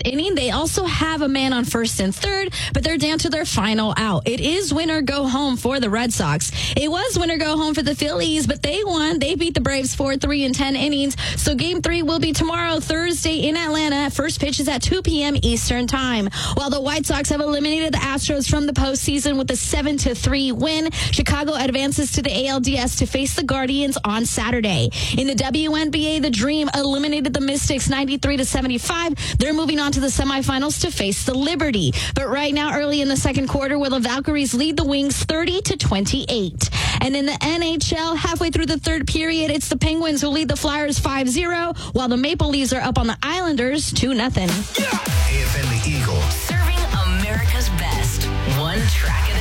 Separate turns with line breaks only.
inning. They also have a man on first and third, but they're down to their final out. It is win or go home for the Red Sox. It was win or go home for the Phillies, but they won. They beat the Braves 4-3 in 10 innings. So game 3 will be tomorrow, Thursday in Atlanta. First pitch is at 2 p.m. Eastern time. While the White Sox have eliminated the Astros from the postseason with a 7-3 win, Chicago advances to the ALDS to face the Guardians on Saturday. In the WNBA, the Dream eliminated the Mystics 93-75. They're moving on to the semifinals to face the Liberty. But right now, early in the second quarter, will the Valkyries lead the Wings 30-28. And in the NHL, halfway through the third period, it's the Penguins who lead the Flyers 5-0, while the Maple Leafs are up on the Islanders 2-0.
AFN The Eagle.
Serving America's best. One track at a